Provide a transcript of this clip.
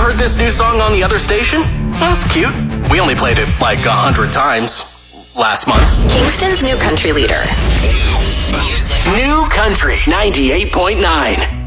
heard this new song on the other station? Well, it's cute. We only played it like 100 times last month. Kingston's new country leader. New Country 98.9.